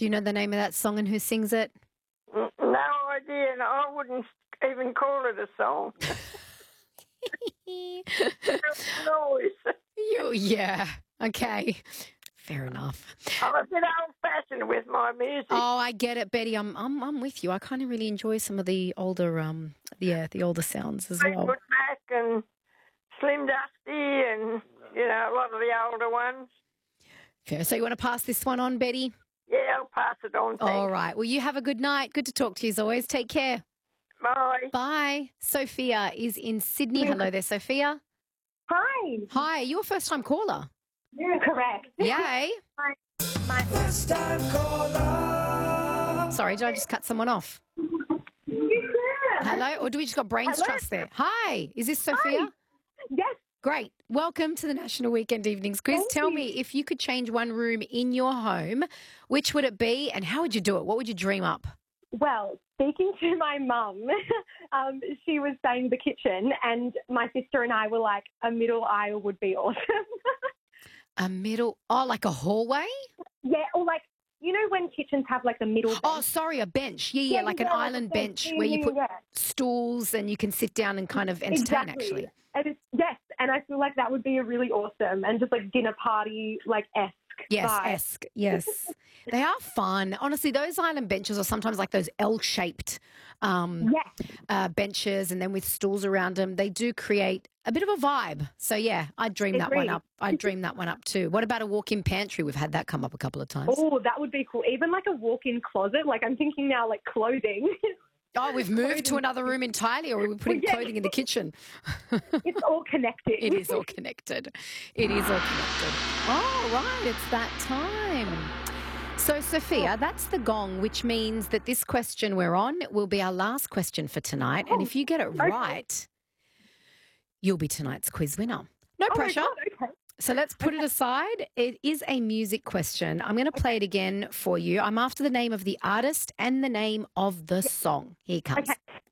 Do you know the name of that song and who sings it? No idea, and I wouldn't even call it a song. Noise. Yeah. Okay. Fair enough. I'm a bit old-fashioned with my music. Oh, I get it, Betty. I'm with you. I kind of really enjoy some of the older the older sounds as well. Fleetwood Mac and Slim Dusty and, a lot of the older ones. Fair. So you want to pass this one on, Betty? Yeah, I'll pass it on. Thanks. All right. Well, you have a good night. Good to talk to you as always. Take care. Bye. Bye. Sophia is in Sydney. Hello there, Sophia. Hi. Hi. You're a first-time caller. Yeah, correct. Yay. My First time caller. Sorry, did I just cut someone off? Hello? Or do we just got brains Hello? trust there? Hi. Is this Sophia? Yes. Great. Welcome to the National Weekend Evenings Quiz. Thank Tell you. me, if you could change one room in your home, which would it be and how would you do it? What would you dream up? Well, speaking to my mum, she was saying the kitchen, and my sister and I were like, a middle aisle would be awesome. Like a hallway? Yeah, or like, when kitchens have like the middle bench. Oh, sorry, a bench. Yeah, like an island a bench Yeah, where you put yeah. stools and you can sit down and kind of entertain, Exactly. actually. And yes, and I feel like that would be a really awesome and just like dinner party, like esque. Yes, vibe. esque. Yes. They are fun. Honestly, those island benches are sometimes like those L-shaped Yes. benches and then with stools around them. They do create a bit of a vibe. So, yeah, I'd dream that one Agreed. up. I'd dream that one up too. What about a walk-in pantry? We've had that come up a couple of times. Oh, that would be cool. Even like a walk-in closet. Like I'm thinking now like clothing. Oh, we've moved to another room entirely, or we're putting clothing in the kitchen. It's all connected. It is all connected. It is all connected. Oh, right. It's that time. So, Sophia, that's the gong, which means that this question we're on will be our last question for tonight. And if you get it right, you'll be tonight's quiz winner. No Oh my pressure. God, okay. So let's put it aside. It is a music question. I'm going to play it again for you. I'm after the name of the artist and the name of the song. Here it comes. Okay.